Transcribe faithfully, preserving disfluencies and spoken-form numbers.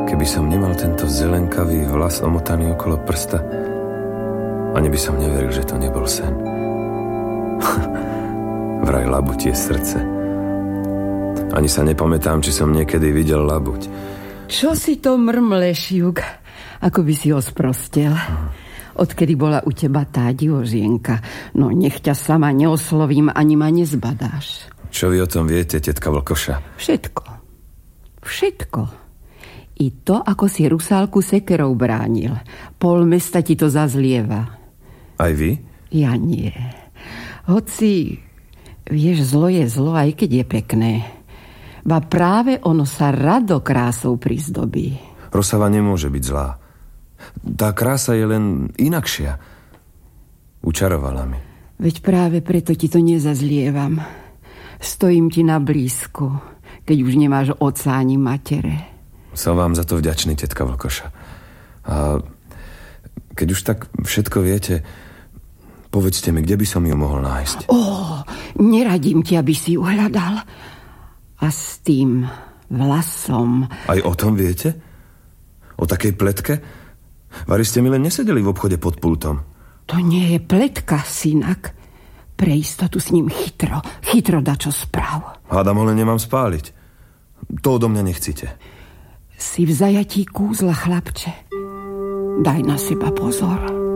Keby som nemal tento zelenkavý vlas omotaný okolo prsta, ani by som neveril, že to nebol sen. Vraj labuť je srdce. Ani sa nepamätám, či som niekedy videl labuť. Čo si to mrmleš, Jug? Ako by si ho sprostel. Odkedy bola u teba tá divožienka. No nech ťa sama neoslovím, ani ma nezbadáš. Čo vy o tom viete, tetka Vlkoša? Všetko. Všetko. I to, ako si Rusálku sekerou bránil. Pol mesta ti to zazlieva. Aj vy? Ja nie. Hoci, vieš, zlo je zlo, aj keď je pekné. Ba práve ono sa rado krásou prizdobí. Rosava nemôže byť zlá. Tá krása je len inakšia. Učarovala mi. Veď práve preto ti to nezazlievam. Stojím ti na blízku, keď už nemáš otca ani matere. Som vám za to vďačný, tetka Vlkoša. A keď už tak všetko viete, povedzte mi, kde by som ju mohol nájsť. Ó, neradím ti, aby si ju hľadal. A s tým vlasom... Aj o tom viete? O takej pletke? Vari ste mi len nesedeli v obchode pod pultom. To nie je pletka, synak. Pre istotu s ním chytro, chytro dačo správ. Hádam ho len nemám spáliť. To odo mňa nechcite. Si v zajatí kúzla, chlapče. Daj na seba pozor.